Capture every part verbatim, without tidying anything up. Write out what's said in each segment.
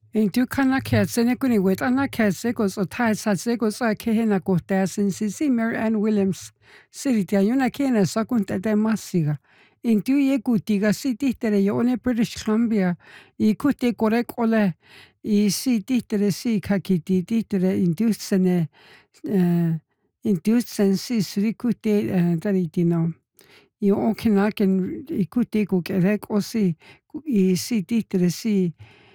Intu kana ketsene kuni wet ana ketse goes o tai satse goes a kehena gotas in Sisi Mary Ann Williams City yuna kena sakunta de masiga. Intu ye gutiga city tere yone British Columbia I kute korek ole I city tere si kakiti tere indusene uh indusen si suri kute taritino. I okinaken I kute go kerek osi I city tere si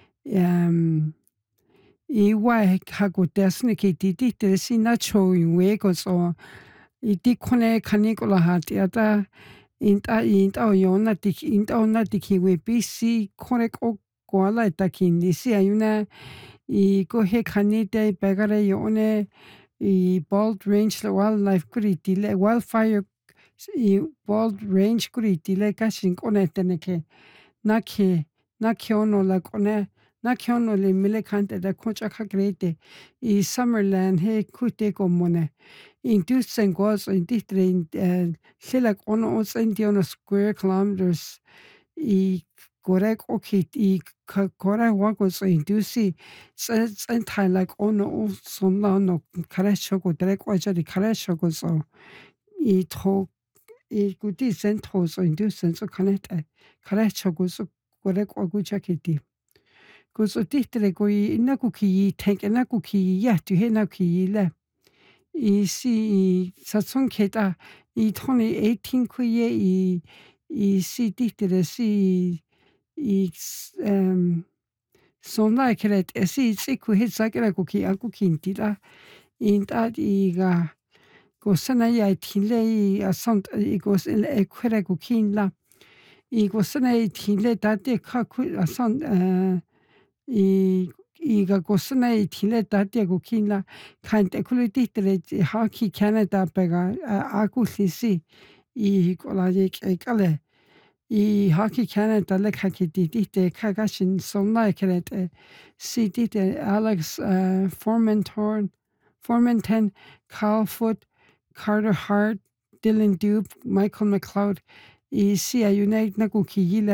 um I wai hagotasne kititi tere si nacho wegos o I dikone kanikola hat yata inta inta yona tik inta ona tiki we bisi korek o koala takin disi ayuna I go he kanite begare yone I Bald Range Wildlife kuritile wildfire I Bald Range kuritile kashin kone teneke nakhe nakhono la kone nakhono le mile kante da kocha kagrete I Summerland he kute komone inducen goes in ditre hilak ono os indiana square kilometers I korek okit I kora wagos induci sentai like ono sonna no karashoko drek wajari karashoko so I to I guti sentos inducen so kanete karashoko so korek oguchakiti Gozo ditre go I nakuki tank nakuki ya to he nakuki le I si satson keta I twenty eighteen kuye I I si ditre si I um sonna keret esi siku hit sakera kuki akukintira in that I go sana ya tinle I asont I go ekwere kukinla I go sana tinle date kaku asont uh I iga gosna I tile tatia gukina kante kulititre hockey Canada pega akulisi I kola kale I hockey Canada le kakitite kagashin sonna kerete sidite Alex uh, Formentor Formenton Carl Foot Carter Hart Dylan Dupe Michael McLeod I see a unite na kuki